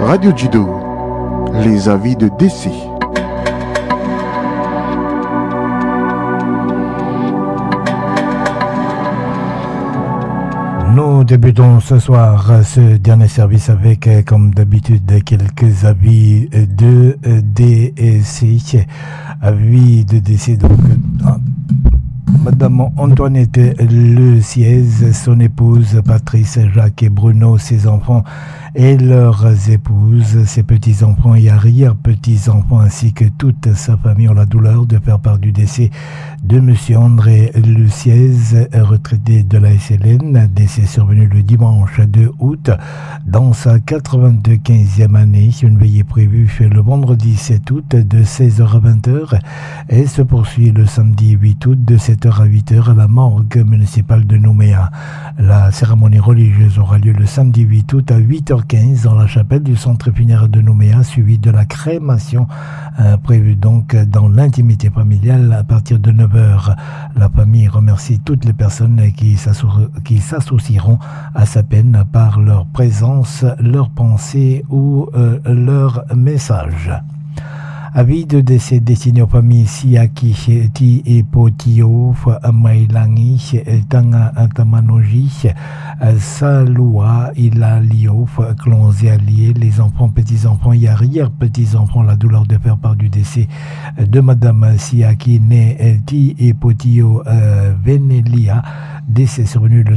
Radio Judo, les avis de décès. Nous débutons ce soir ce dernier service avec, comme d'habitude, quelques avis de décès. Avis de décès, donc, Madame Antoinette Le Siez, son épouse Patrice, Jacques et Bruno, ses enfants et leurs épouses, ses petits-enfants et arrière-petits-enfants, ainsi que toute sa famille ont la douleur de faire part du décès de Monsieur André Le Siez, retraité de la SLN, décès survenu le dimanche 2 août dans sa 95e année. Une veillée prévue le vendredi 7 août de 16h à 20h et se poursuit le samedi 8 août de 7h à 8h à la morgue municipale de Nouméa. La cérémonie religieuse aura lieu le samedi 8 août à 8h15 dans la chapelle du centre funéraire de Nouméa, suivie de la crémation prévue donc dans l'intimité familiale à partir de 9h. La famille remercie toutes les personnes qui s'associeront à sa peine par leur présence, leur pensée ou leur message. Avis de décès destiné aux familles Siaki Ti et Potio, Mailangi, Tanga Tamanoji, Salua, Ilalio, clans et alliés, les enfants, petits-enfants et arrière-petits-enfants, la douleur de faire part du décès de Madame Siaki, née Ti et Potio Venelia, décès survenu le